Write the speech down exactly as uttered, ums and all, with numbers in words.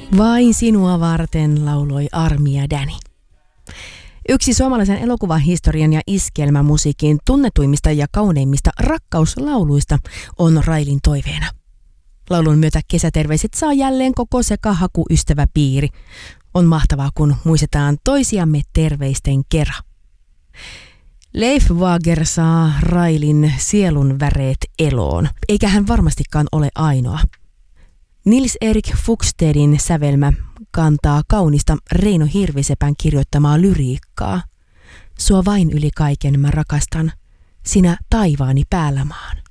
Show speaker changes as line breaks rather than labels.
Vain sinua varten lauloi Armia Danny. Yksi suomalaisen elokuvahistorian ja iskelmämusiikin tunnetuimmista ja kauneimmista rakkauslauluista on Railin toiveena. Laulun myötä kesäterveiset saa jälleen koko sekahakuystäväpiiri. On mahtavaa, kun muistetaan toisiamme terveisten kera. Leif Wager saa Railin sielun väreet eloon, eikä hän varmastikaan ole ainoa. Nils-Erik Fugstedin sävelmä kantaa kaunista Reino Hirvisepän kirjoittamaa lyriikkaa. Sua vain yli kaiken mä rakastan, sinä taivaani päällä maan.